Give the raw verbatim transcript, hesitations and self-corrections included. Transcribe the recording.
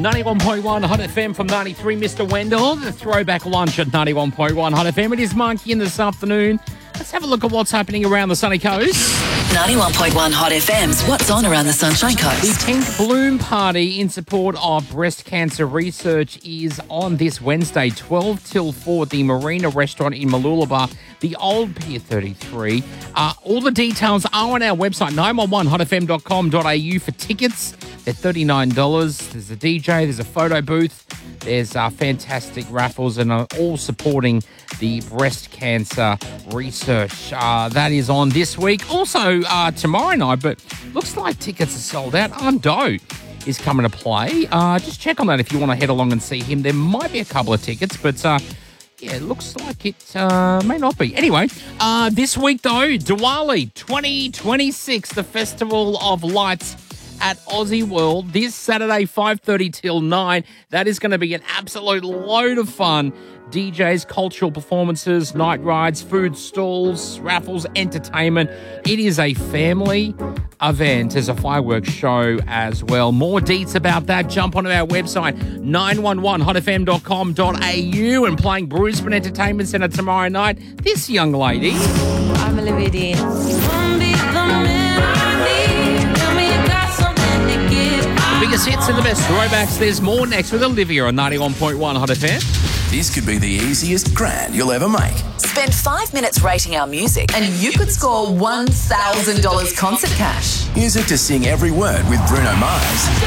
ninety-one point one Hot F M from ninety-three, Mister Wendell. The throwback lunch at ninety-one point one Hot F M. It is Monkey in this afternoon. Let's have a look at what's happening around the sunny coast. ninety-one point one Hot F M's What's On Around the Sunshine Coast. The Pink Bloom Party in support of breast cancer research is on this Wednesday, twelve till four at the Marina Restaurant in Mooloolaba, the old Pier thirty-three. Uh, all the details are on our website, nine one one hot f m dot com dot a u for tickets. They're thirty-nine dollars. There's a D J, there's a photo booth, there's uh, fantastic raffles, and uh, all supporting the breast cancer research. Uh, that is on this week. Also uh, tomorrow night, but looks like tickets are sold out. Undo is coming to play. Uh, just check on that if you want to head along and see him. There might be a couple of tickets, but uh, yeah, it looks like it uh, may not be. Anyway, uh, this week though, Diwali twenty twenty-six, the Festival of Lights at Aussie World this Saturday, five thirty till nine. That is going to be an absolute load of fun. D Js, cultural performances, night rides, food stalls, raffles, entertainment. It is a family event. There's a fireworks show as well. More deets about that, jump onto our website, nine one one hot f m dot com dot a u, and playing Brisbane Entertainment Centre tomorrow night, this young lady. I'm Olivia Dean. The biggest hits and the best throwbacks. There's more next with Olivia on ninety-one point one Hot F M. This could be the easiest grand you'll ever make. Spend five minutes rating our music and you could score one thousand dollars concert cash. Music to sing every word with Bruno Mars.